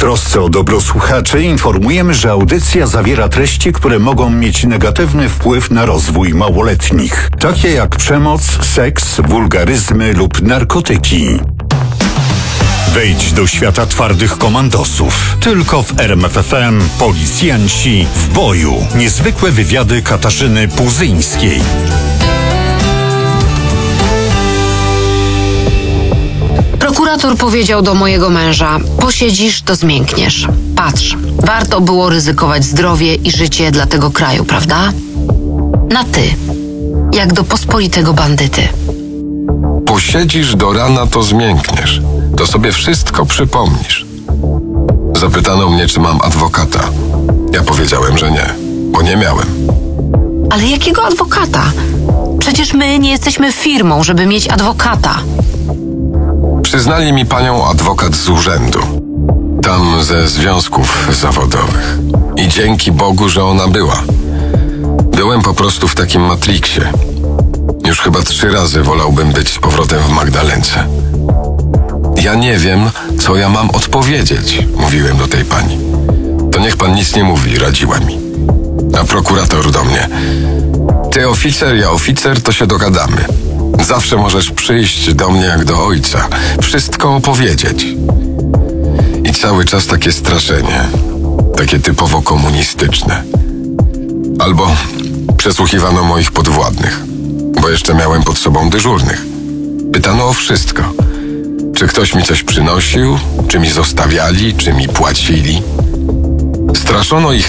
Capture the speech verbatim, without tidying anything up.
trosce o dobro słuchaczy informujemy, że audycja zawiera treści, które mogą mieć negatywny wpływ na rozwój małoletnich, takie jak przemoc, seks, wulgaryzmy lub narkotyki. Wejdź do świata twardych komandosów. Tylko w R M F F M Policjanci w boju. Niezwykłe wywiady Katarzyny Puzyńskiej. Prokurator powiedział do mojego męża: posiedzisz, to zmiękniesz. Patrz, warto było ryzykować zdrowie i życie dla tego kraju, prawda? Na ty, jak do pospolitego bandyty. Posiedzisz do rana, to zmiękniesz. To sobie wszystko przypomnisz. Zapytano mnie, czy mam adwokata. Ja powiedziałem, że nie, bo nie miałem. Ale jakiego adwokata? Przecież my nie jesteśmy firmą, żeby mieć adwokata. Przyznali mi panią adwokat z urzędu. Tam ze związków zawodowych. I dzięki Bogu, że ona była. Byłem po prostu w takim matriksie. Już chyba trzy razy wolałbym być z powrotem w Magdalence. Ja nie wiem, co ja mam odpowiedzieć, mówiłem do tej pani. To niech pan nic nie mówi, radziła mi. A prokurator do mnie: ty oficer, ja oficer, to się dogadamy. Zawsze możesz przyjść do mnie jak do ojca, wszystko opowiedzieć. I cały czas takie straszenie, takie typowo komunistyczne. Albo przesłuchiwano moich podwładnych, bo jeszcze miałem pod sobą dyżurnych. Pytano o wszystko. Czy ktoś mi coś przynosił, czy mi zostawiali, czy mi płacili. Straszono ich